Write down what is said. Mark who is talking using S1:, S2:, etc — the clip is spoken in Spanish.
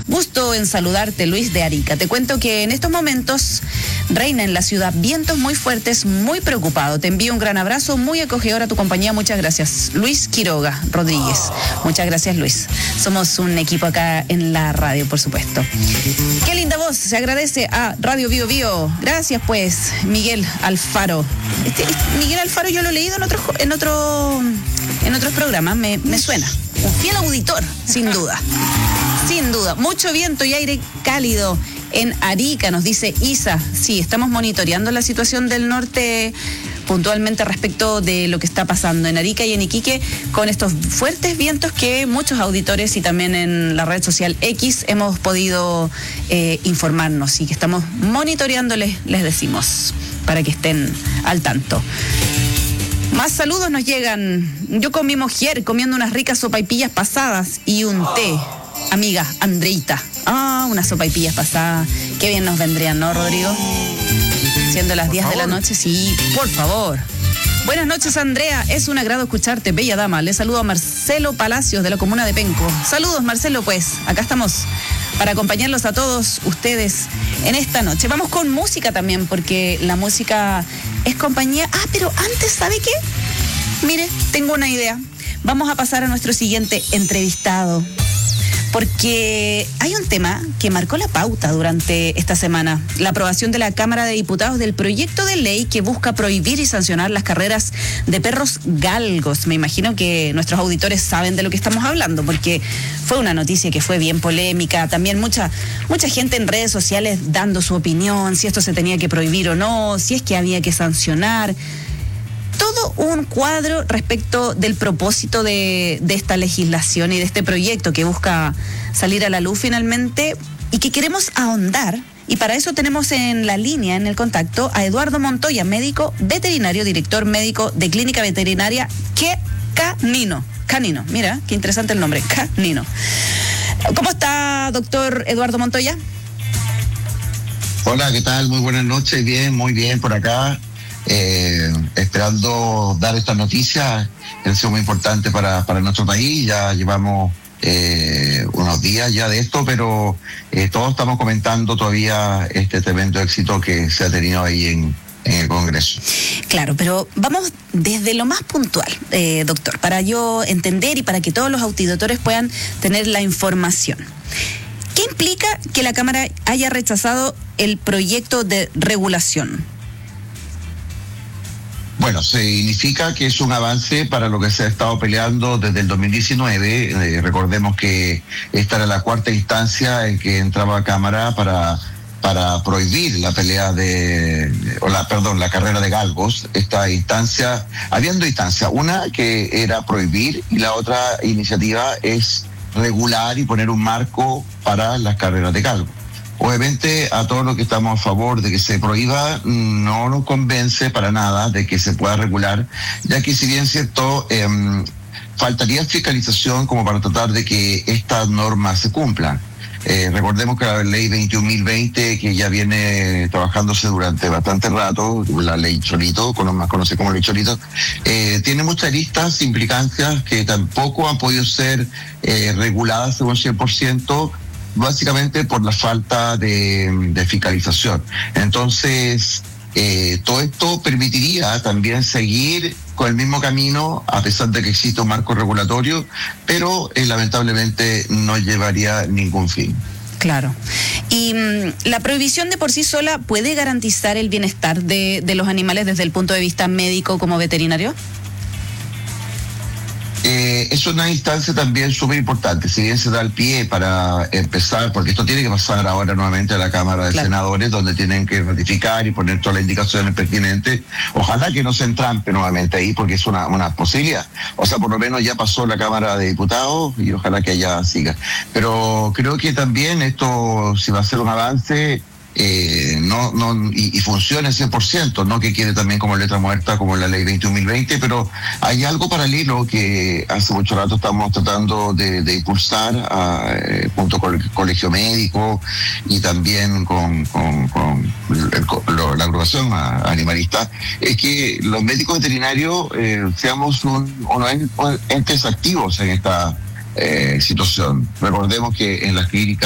S1: Gusto en saludarte, Luis de Arica. Te cuento que en estos momentos reina en la ciudad vientos muy fuertes, muy preocupado. Te envío un gran abrazo, muy acogedor a tu compañía. Muchas gracias. Luis Quiroga Rodríguez. Muchas gracias, Luis. Somos un equipo acá en la radio, por supuesto. Qué linda voz. Se agradece a Radio Bio Bio. Gracias, pues, Miguel Alfaro. Miguel Alfaro yo lo he leído en otros programas. Me suena. Un fiel auditor, sin duda. Sin duda. Mucho viento y aire cálido en Arica, nos dice Isa. Sí, estamos monitoreando la situación del norte puntualmente respecto de lo que está pasando en Arica y en Iquique con estos fuertes vientos que muchos auditores y también en la red social X hemos podido informarnos y que estamos monitoreándoles, les decimos, para que estén al tanto. Más saludos nos llegan. Yo con mi mujer comiendo unas ricas sopaipillas pasadas y un té. Amiga Andreita. Unas sopaipillas pasadas. Qué bien nos vendrían, ¿no, Rodrigo? Siendo las 10 de la noche, sí, por favor. Buenas noches, Andrea. Es un agrado escucharte, bella dama. Le saludo a Marcelo Palacios de la comuna de Penco. Saludos, Marcelo, pues. Acá estamos para acompañarlos a todos ustedes en esta noche. Vamos con música también, porque la música es compañía. Pero antes, ¿sabe qué? Mire, tengo una idea. Vamos a pasar a nuestro siguiente entrevistado, porque hay un tema que marcó la pauta durante esta semana: la aprobación de la Cámara de Diputados del proyecto de ley que busca prohibir y sancionar las carreras de perros galgos. Me imagino que nuestros auditores saben de lo que estamos hablando, porque fue una noticia que fue bien polémica. También mucha gente en redes sociales dando su opinión, si esto se tenía que prohibir o no, si es que había que sancionar. Todo un cuadro respecto del propósito de esta legislación y de este proyecto que busca salir a la luz finalmente y que queremos ahondar. Y para eso tenemos en la línea, en el contacto, a Eduardo Montoya, médico veterinario, director médico de Clínica Veterinaria Canino. Mira, qué interesante el nombre, Canino. ¿Cómo está, doctor Eduardo Montoya?
S2: Hola, ¿qué tal? Muy buenas noches. Bien, muy bien por acá. Esperando dar esta noticia, que ha sido muy importante para nuestro país. Ya llevamos unos días ya de esto, pero todos estamos comentando todavía este tremendo éxito que se ha tenido ahí en el Congreso.
S1: Claro, pero vamos desde lo más puntual, doctor, para yo entender y para que todos los auditores puedan tener la información. ¿Qué implica que la Cámara haya rechazado el proyecto de regulación?
S2: Bueno, significa que es un avance para lo que se ha estado peleando desde el 2019. Recordemos que esta era la cuarta instancia en que entraba a Cámara para prohibir la pelea la carrera de galgos. Esta instancia, habían dos instancias, una que era prohibir y la otra iniciativa es regular y poner un marco para las carreras de galgos. Obviamente a todos los que estamos a favor de que se prohíba no nos convence para nada de que se pueda regular, ya que si bien es cierto, faltaría fiscalización como para tratar de que estas normas se cumplan. Recordemos que la ley 21.020, que ya viene trabajándose durante bastante rato, la ley Cholito, más conocida como ley Cholito, tiene muchas aristas, implicancias que tampoco han podido ser reguladas según 100%, básicamente por la falta de fiscalización. Entonces, todo esto permitiría también seguir con el mismo camino, a pesar de que existe un marco regulatorio, pero lamentablemente no llevaría ningún fin.
S1: Claro. ¿Y la prohibición de por sí sola puede garantizar el bienestar de los animales desde el punto de vista médico como veterinario?
S2: Es una instancia también súper importante. Si bien se da el pie para empezar, porque esto tiene que pasar ahora nuevamente a la Cámara de Senadores, donde tienen que ratificar y poner todas las indicaciones pertinentes. Ojalá que no se entrampe nuevamente ahí, porque es una posibilidad. O sea, por lo menos ya pasó la Cámara de Diputados y ojalá que allá siga. Pero creo que también esto, si va a ser un avance, y funcione 100%, no que quede también como letra muerta como la ley 21.020, pero hay algo paralelo que hace mucho rato estamos tratando de impulsar junto con el Colegio Médico y también con la agrupación animalista, es que los médicos veterinarios seamos unos entes activos en esta situación. Recordemos que en las clínicas